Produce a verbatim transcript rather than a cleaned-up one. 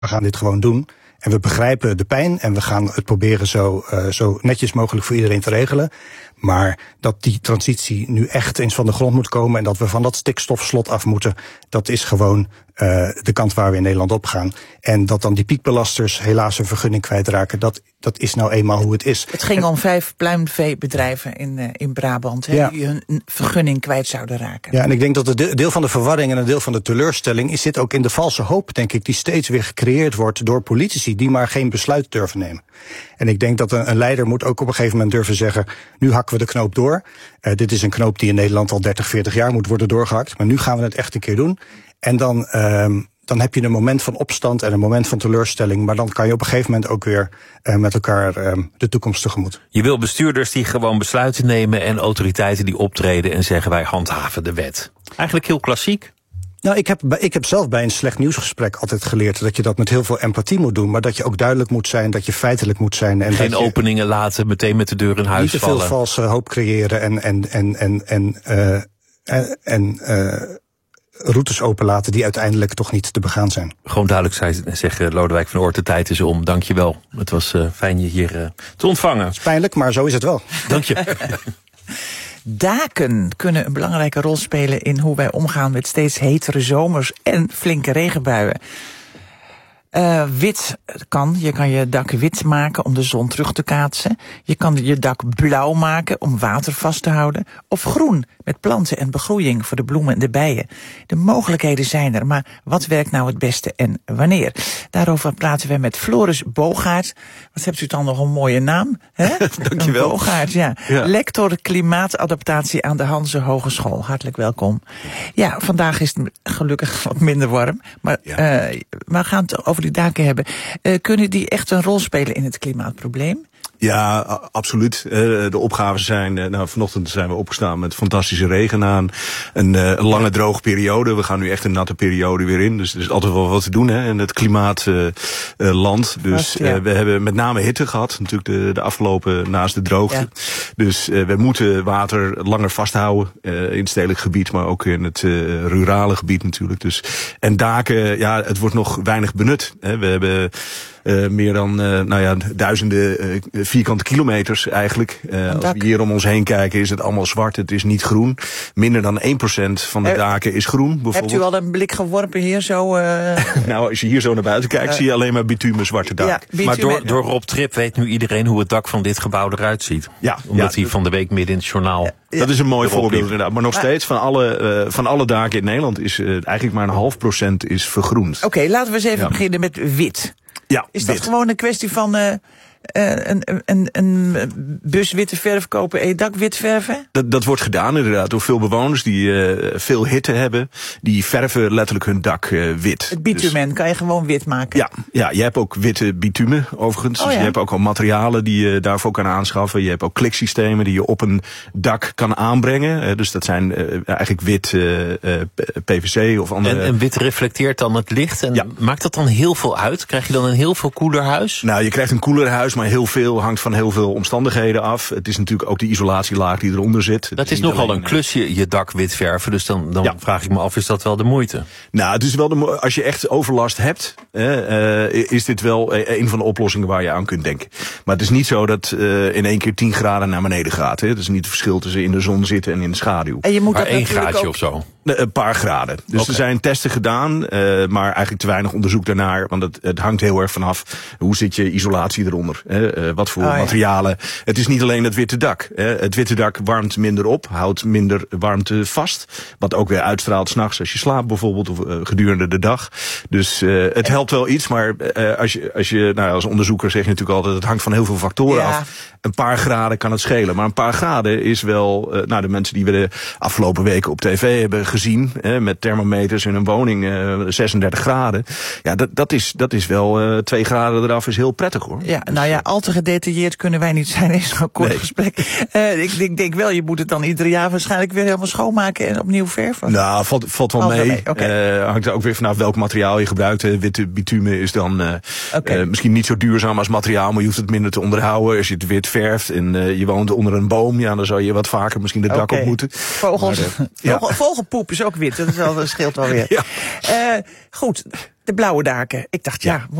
we gaan dit gewoon doen. En we begrijpen de pijn en we gaan het proberen zo, uh, zo netjes mogelijk voor iedereen te regelen. Maar dat die transitie nu echt eens van de grond moet komen en dat we van dat stikstofslot af moeten, dat is gewoon uh, de kant waar we in Nederland op gaan. En dat dan die piekbelasters helaas hun vergunning kwijtraken, dat, dat is nou eenmaal hoe het is. Het ging en, om vijf pluimveebedrijven in, uh, in Brabant, hè, ja. die hun vergunning kwijt zouden raken. Ja, en ik denk dat een deel van de verwarring en een deel van de teleurstelling is zit ook in de valse hoop, denk ik, die steeds weer gecreëerd wordt door politici die maar geen besluit durven nemen. En ik denk dat een, een leider moet ook op een gegeven moment durven zeggen, nu hakken we de knoop door. Uh, dit is een knoop die in Nederland al dertig, veertig jaar moet worden doorgehakt. Maar nu gaan we het echt een keer doen. En dan, uh, dan heb je een moment van opstand en een moment van teleurstelling. Maar dan kan je op een gegeven moment ook weer uh, met elkaar uh, de toekomst tegemoet. Je wil bestuurders die gewoon besluiten nemen en autoriteiten die optreden en zeggen wij handhaven de wet. Eigenlijk heel klassiek. Nou, ik heb, ik heb zelf bij een slecht nieuwsgesprek altijd geleerd dat je dat met heel veel empathie moet doen, maar dat je ook duidelijk moet zijn, dat je feitelijk moet zijn. En geen dat je openingen laten, meteen met de deur in huis niet te vallen. Niet te veel valse hoop creëren en, en, en, en, en, uh, en, en uh, routes openlaten die uiteindelijk toch niet te begaan zijn. Gewoon duidelijk zeggen, Lodewijk van Oort, de tijd is om. Dank je wel. Het was uh, fijn je hier uh, te ontvangen. Het is pijnlijk, maar zo is het wel. Dank je. Daken kunnen een belangrijke rol spelen in hoe wij omgaan met steeds hetere zomers en flinke regenbuien. Uh, wit kan, je kan je dak wit maken om de zon terug te kaatsen. Je kan je dak blauw maken om water vast te houden. Of groen, met planten en begroeiing voor de bloemen en de bijen. De mogelijkheden zijn er, maar wat werkt nou het beste en wanneer? Daarover praten we met Floris Boogaert. Wat hebt u dan nog een mooie naam? Hè? Dankjewel. Boogaert, ja. ja. Lector klimaatadaptatie aan de Hanze Hogeschool. Hartelijk welkom. Ja, vandaag is het gelukkig wat minder warm. Maar ja. uh, we gaan het over die daken hebben. Uh, kunnen die echt een rol spelen in het klimaatprobleem? Ja, absoluut. De opgaven zijn, nou vanochtend zijn we opgestaan met fantastische regen na een, een, een lange droge periode. We gaan nu echt een natte periode weer in. Dus er is altijd wel wat te doen hè, in het klimaatland. Uh, dus Vast, ja. uh, we hebben met name hitte gehad, natuurlijk de, de afgelopen naast de droogte. Ja. Dus uh, we moeten water langer vasthouden uh, in het stedelijk gebied, maar ook in het uh, rurale gebied natuurlijk. Dus, en daken, ja, het wordt nog weinig benut. Hè. We hebben Uh, meer dan uh, nou ja, duizenden uh, vierkante kilometers eigenlijk. Uh, als we hier om ons heen kijken is het allemaal zwart, het is niet groen. Minder dan één procent van de uh, daken is groen bijvoorbeeld. Hebt u al een blik geworpen hier zo? Uh... nou, als je hier zo naar buiten kijkt uh, zie je alleen maar bitumen zwarte dak. Ja, bitumen. Maar door, door Rob Trip weet nu iedereen hoe het dak van dit gebouw eruit ziet. Ja, Omdat ja, hij van de week midden in het journaal... Ja, dat is een mooi voorbeeld inderdaad. Maar nog maar, steeds van alle, uh, van alle daken in Nederland is uh, eigenlijk maar een half procent is vergroend. Oké, okay, laten we eens even ja. beginnen met wit. Ja, is dat wit. gewoon een kwestie van uh, uh, een, een, een bus witte verf kopen en je dak wit verven? Dat, dat wordt gedaan inderdaad door veel bewoners die uh, veel hitte hebben. Die verven letterlijk hun dak uh, wit. Het bitumen dus, kan je gewoon wit maken? Ja, ja, je hebt ook witte bitumen overigens. Oh, dus ja. Je hebt ook al materialen die je daarvoor kan aanschaffen. Je hebt ook kliksystemen die je op een dak kan aanbrengen. Uh, dus dat zijn uh, eigenlijk wit uh, uh, P V C of andere... En, en wit reflecteert dan het licht? En ja. Maakt dat dan heel veel uit? Krijg je dan een heel veel koeler huis? Nou, je krijgt een koeler huis, maar heel veel hangt van heel veel omstandigheden af. Het is natuurlijk ook de isolatielaag die eronder zit. Dat is, is nogal alleen een klusje, je dak wit verven. Dus dan, dan ja. vraag ik me af, is dat wel de moeite? Nou, het is wel de mo- als je echt overlast hebt, eh, uh, is dit wel een van de oplossingen waar je aan kunt denken. Maar het is niet zo dat uh, in één keer tien graden naar beneden gaat. Hè. Het is niet het verschil tussen in de zon zitten en in de schaduw. En je moet maar één graadje ook... of zo? Een paar graden. Dus okay. Er zijn testen gedaan, uh, maar eigenlijk te weinig onderzoek daarnaar. Want het, het hangt heel erg vanaf hoe zit je isolatie eronder. Hè? Uh, wat voor oh, materialen. Ja. Het is niet alleen het witte dak. Hè? Het witte dak warmt minder op, houdt minder warmte vast. Wat ook weer uitstraalt 's nachts als je slaapt bijvoorbeeld, of uh, gedurende de dag. Dus uh, het en... helpt wel iets, maar uh, als je, als, je nou, als onderzoeker zeg je natuurlijk altijd, het hangt van heel veel factoren ja. af. Een paar graden kan het schelen. Maar een paar graden is wel, uh, nou de mensen die we de afgelopen weken op tv hebben gezien, hè, met thermometers in een woning, uh, zesendertig graden. Ja, dat, dat, is, dat is wel uh, twee graden eraf is heel prettig hoor. Ja, nou ja, al te gedetailleerd kunnen wij niet zijn in zo'n kort nee. gesprek. Uh, ik, ik denk wel, je moet het dan ieder jaar waarschijnlijk weer helemaal schoonmaken en opnieuw verven. Nou, valt, valt wel valt mee. mee. Okay. Uh, hangt er ook weer vanaf welk materiaal je gebruikt. Hè. Witte bitumen is dan uh, okay. uh, misschien niet zo duurzaam als materiaal, maar je hoeft het minder te onderhouden. Als je het wit verft en uh, je woont onder een boom, ja, dan zou je wat vaker misschien het dak okay. op moeten. Vogels, maar, uh, ja. Vogel, vogelpoep poep is ook wit. Dat, is wel, dat scheelt wel weer. Ja. Uh, goed, de blauwe daken. Ik dacht, ja,